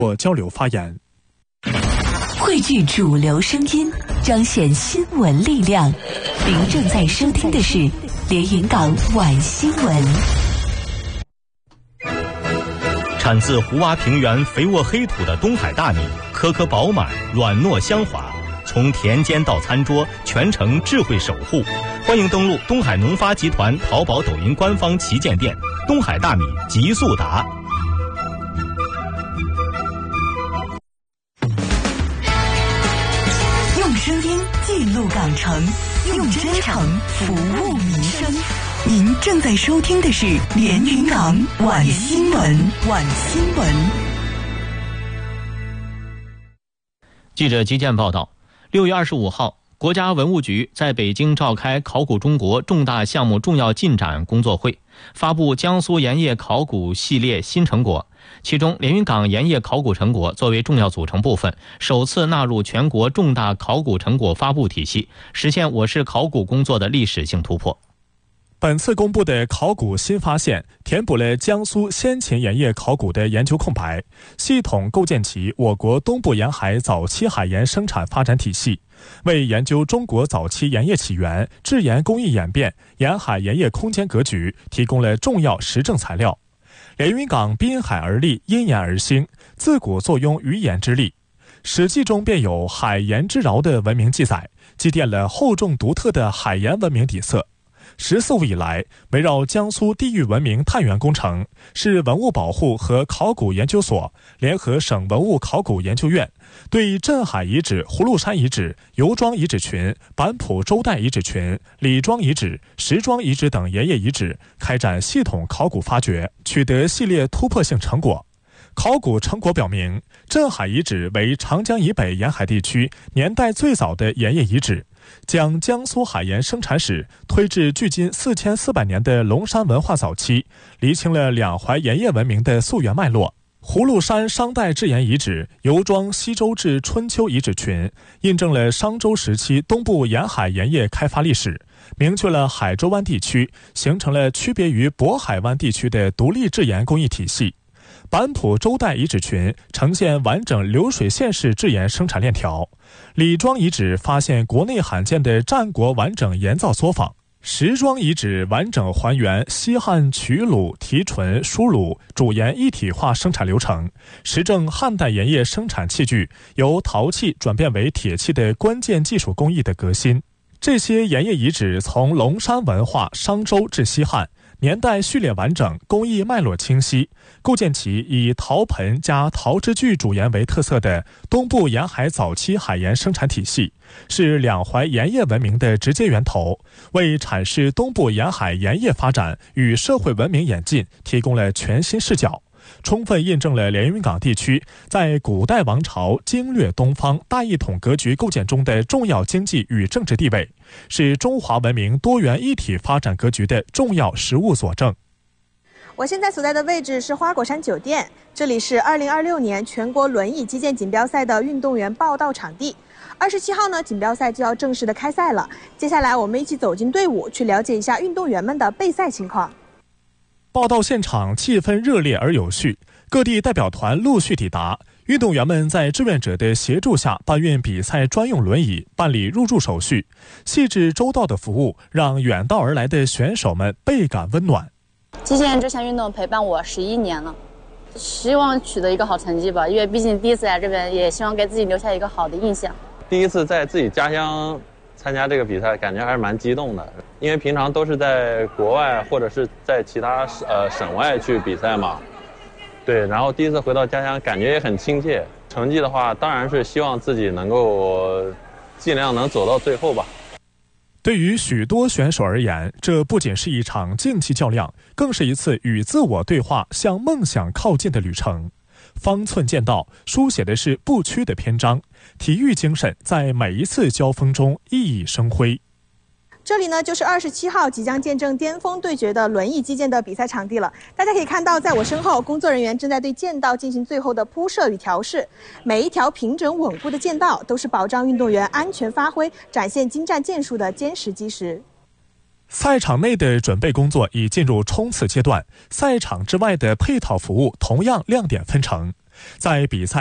或交流发言。 汇聚主流声音，彰显新闻力量。您正在收听的是连云港晚新闻。 产自湖洼平原肥沃黑土的东海大米，颗颗饱满，软糯香滑，从田间到餐桌，全程智慧守护。欢迎登录东海农发集团淘宝、抖音官方旗舰店“东海大米极速达”。 用声音记录港城，用真诚服务民生。您正在收听的是连云港晚新闻。晚新闻。 记者急件报道，6月25号，国家文物局在北京召开考古中国重大项目重要进展工作会，发布江苏盐业考古系列新成果。其中，连云港盐业考古成果作为重要组成部分，首次纳入全国重大考古成果发布体系，实现我市考古工作的历史性突破。 本次公布的考古新发现，填补了江苏先秦盐业考古的研究空白，系统构建起我国东部沿海早期海盐生产发展体系，为研究中国早期盐业起源、制盐工艺演变、沿海盐业空间格局提供了重要实证材料。连云港滨海而立，因盐而兴，自古坐拥鱼盐之利。史记中便有海盐之饶的文明记载，积淀了厚重独特的海盐文明底色。14五以来，围绕江苏地域文明探源工程，市文物保护和考古研究所联合省文物考古研究院，对镇海遗址、葫芦山遗址、油庄遗址群、板浦周代遗址群、李庄遗址、石庄遗址等盐业遗址开展系统考古发掘，取得系列突破性成果。考古成果表明，镇海遗址为长江以北沿海地区年代最早的盐业遗址，将江苏海盐生产史推至距今4400年的龙山文化早期，厘清了两淮盐业文明的溯源脉络。葫芦山商代制盐遗址、油庄西周至春秋遗址群，印证了商周时期东部沿海盐业开发历史，明确了海州湾地区形成了区别于渤海湾地区的独立制盐工艺体系。板浦周代遗址群呈现完整流水线式制盐生产链条，李庄遗址发现国内罕见的战国完整盐造作坊，石庄遗址完整还原西汉取卤、提纯、输卤、煮盐一体化生产流程，实证汉代盐业生产器具由陶器转变为铁器的关键技术工艺的革新。这些盐业遗址从龙山文化商周至西汉，年代序列完整，工艺脉络清晰，构建起以陶盆加陶之具煮盐为特色的东部沿海早期海盐生产体系，是两淮盐业文明的直接源头，为阐释东部沿海盐业发展与社会文明演进提供了全新视角，充分印证了连云港地区在古代王朝经略东方大一统格局构建中的重要经济与政治地位，是中华文明多元一体发展格局的重要实物佐证。 我现在所在的位置是花果山酒店，这里是2026年全国轮椅击剑锦标赛的运动员报到场地。27号呢，锦标赛就要正式的开赛了。接下来我们一起走进队伍，去了解一下运动员们的备赛情况。 报到现场气氛热烈而有序，各地代表团陆续抵达，运动员们在志愿者的协助下搬运比赛专用轮椅，办理入住手续。细致周到的服务让远道而来的选手们倍感温暖。 击剑这项运动陪伴我11年了，希望取得一个好成绩吧，因为毕竟第一次来这边，也希望给自己留下一个好的印象。 第一次在自己家乡参加这个比赛，感觉还是蛮激动的，因为平常都是在国外或者是在其他省外去比赛嘛。对，然后第一次回到家乡，感觉也很亲切。成绩的话，当然是希望自己能够尽量能走到最后吧。 对于许多选手而言，这不仅是一场竞技较量，更是一次与自我对话、向梦想靠近的旅程。方寸剑道书写的是不屈的篇章，体育精神在每一次交锋中熠熠生辉。 这里呢，就是27号即将见证巅峰对决的轮椅击剑的比赛场地了。大家可以看到，在我身后，工作人员正在对剑道进行最后的铺设与调试。每一条平整稳固的剑道，都是保障运动员安全发挥、展现精湛剑术的坚实基石。 赛场内的准备工作已进入冲刺阶段，赛场之外的配套服务同样亮点纷呈。 在比赛